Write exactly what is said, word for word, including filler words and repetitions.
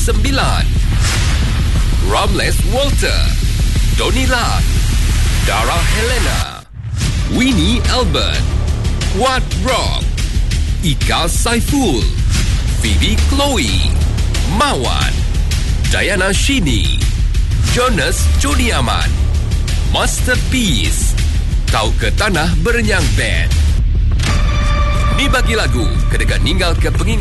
sembilan. Ramles Walter, Donny Lat, Dara Helena, Winnie Albert, Wat Rock, Ika Saiful, Phoebe Chloe, Mawan, Diana Shini, Jonas Jody Aman, Masterpiece, Kau ke Tanah Berenyang Band. Ni bagi lagu kedekat ninggal ke pengingat